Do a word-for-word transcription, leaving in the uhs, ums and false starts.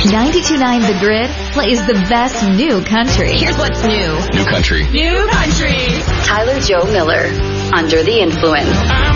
ninety-two point nine The Grid plays the best new country. Here's what's new. New country. New country. Tyler Joe Miller, Under the Influence.